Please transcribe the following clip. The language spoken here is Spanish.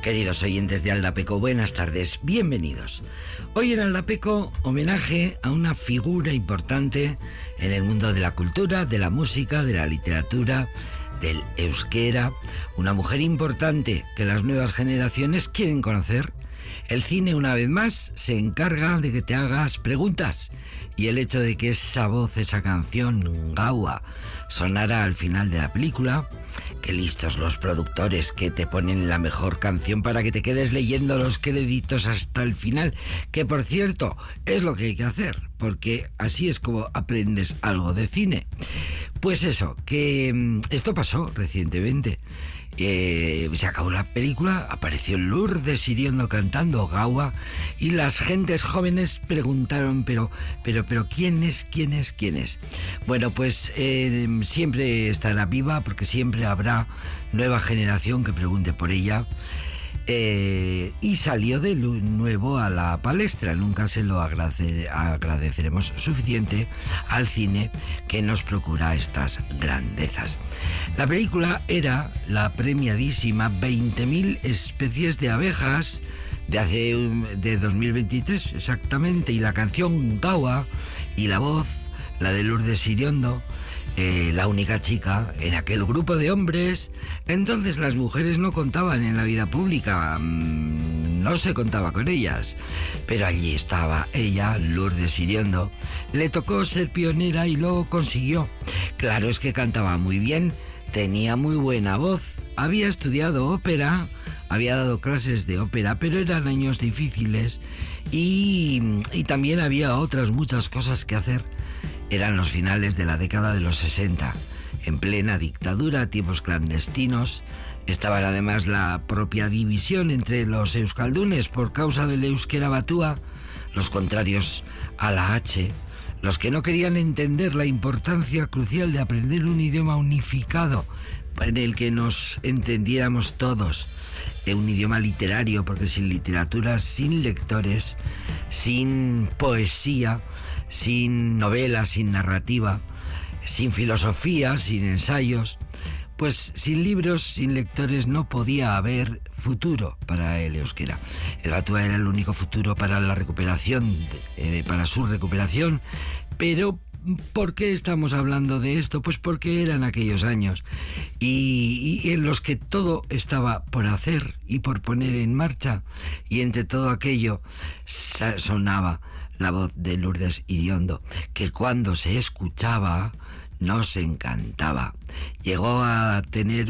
Queridos oyentes de Aldapeco, buenas tardes, bienvenidos. Hoy en Aldapeco, homenaje a una figura importante en el mundo de la cultura, de la música, de la literatura, del euskera, una mujer importante que las nuevas generaciones quieren conocer. El cine, una vez más, se encarga de que te hagas preguntas, y el hecho de que esa voz, esa canción, Gaua, sonara al final de la película, que listos los productores que te ponen la mejor canción para que te quedes leyendo los créditos hasta el final, que por cierto, es lo que hay que hacer, porque así es como aprendes algo de cine. Pues eso, que esto pasó recientemente. Se acabó la película, apareció Lourdes Siriendo cantando Gaua y las gentes jóvenes preguntaron, pero ¿quién es? Bueno, pues siempre estará viva porque siempre habrá nueva generación que pregunte por ella. Y salió de nuevo a la palestra. Nunca se lo agradeceremos suficiente al cine que nos procura estas grandezas. La película era la premiadísima 20.000 especies de abejas de 2023 exactamente, y la canción Gaua y la voz, la de Lourdes Siriondo, la única chica en aquel grupo de hombres. Entonces las mujeres no contaban en la vida pública, no se contaba con ellas, pero allí estaba ella, Lourdes Siriondo. Le tocó ser pionera y lo consiguió. Claro, es que cantaba muy bien, tenía muy buena voz, había estudiado ópera, había dado clases de ópera, pero eran años difíciles y también había otras muchas cosas que hacer. Eran los finales de la década de los 60, en plena dictadura, tiempos clandestinos. Estaba además la propia división entre los euskaldunes por causa del euskera batúa, los contrarios a la H, los que no querían entender la importancia crucial de aprender un idioma unificado en el que nos entendiéramos todos, un idioma literario, porque sin literatura, sin lectores, sin poesía, sin novela, sin narrativa, sin filosofía, sin ensayos, pues sin libros, sin lectores no podía haber futuro para el euskera. El batúa era el único futuro para la recuperación, para su recuperación. Pero ¿por qué estamos hablando de esto? Pues porque eran aquellos años y en los que todo estaba por hacer y por poner en marcha, y entre todo aquello sonaba la voz de Lourdes Siriondo, que cuando se escuchaba nos encantaba. Llegó a tener